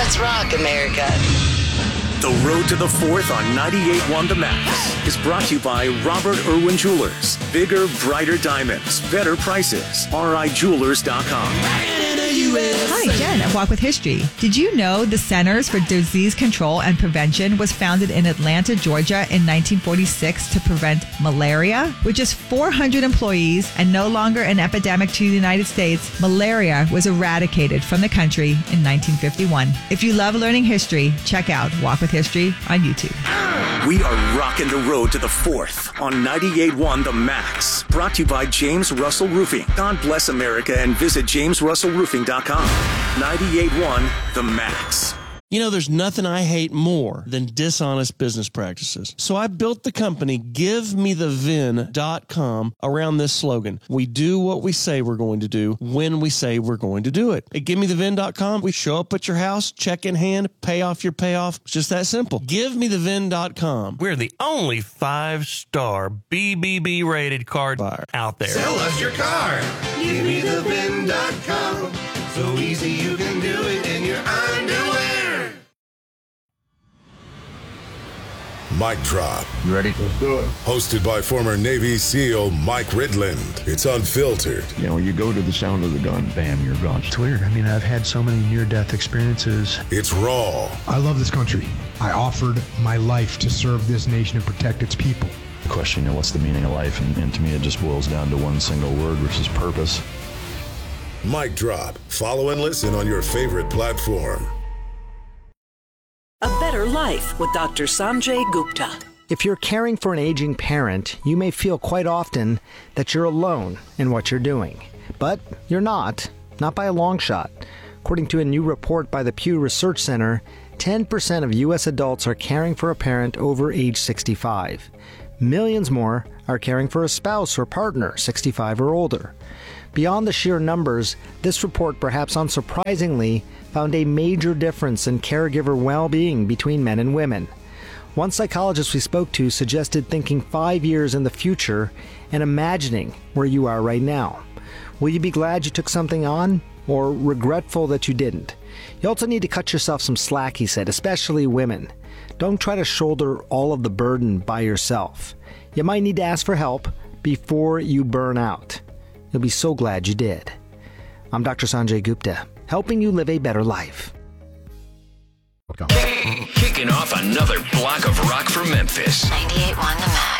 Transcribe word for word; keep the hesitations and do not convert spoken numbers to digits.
Let's rock, America. The Road to the Fourth on ninety-eight point one The Max is brought to you by Robert Irwin Jewelers. Bigger, brighter diamonds, better prices. R I jewelers dot com. Hi, Jen at Walk with History. Did you know the Centers for Disease Control and Prevention was founded in Atlanta, Georgia in nineteen forty-six to prevent malaria? With just four hundred employees and no longer an epidemic to the United States, malaria was eradicated from the country in nineteen fifty-one. If you love learning history, check out Walk with History on YouTube. We are rocking the road to the fourth on ninety-eight point one The Max. Brought to you by James Russell Roofing. God bless America and visit james russell roofing dot com. ninety-eight point one The Max. You know, there's nothing I hate more than dishonest business practices. So I built the company give me the vin dot com around this slogan. We do what we say we're going to do when we say we're going to do it. At give me the vin dot com, we show up at your house, check in hand, pay off your payoff. It's just that simple. give me the vin dot com. We're the only five-star B B B rated car buyer out there. Sell us your car. give me the vin dot com. So easy you can do it in your underwear. Mic Drop. You ready? Let's do it. Hosted by former Navy SEAL Mike Ridland. It's unfiltered. You know, you go to the sound of the gun, bam, you're gone. It's weird. I mean, I've had so many near-death experiences. It's raw. I love this country. I offered my life to serve this nation and protect its people. The question, you know, what's the meaning of life? And, and to me, it just boils down to one single word, which is purpose. Mic Drop. Follow and listen on your favorite platform. A Better Life with Doctor Sanjay Gupta. If you're caring for an aging parent, you may feel quite often that you're alone in what you're doing. But you're not, not by a long shot. According to a new report by the Pew Research Center, ten percent of U S adults are caring for a parent over age sixty-five. Millions more are caring for a spouse or partner, sixty-five or older. Beyond the sheer numbers, this report, perhaps unsurprisingly, found a major difference in caregiver well-being between men and women. One psychologist we spoke to suggested thinking five years in the future and imagining where you are right now. Will you be glad you took something on, or regretful that you didn't? You also need to cut yourself some slack, he said, especially women. Don't try to shoulder all of the burden by yourself. You might need to ask for help before you burn out. You'll be so glad you did. I'm Doctor Sanjay Gupta, helping you live a better life. Kicking off another block of rock for Memphis. ninety-eight point one The Max.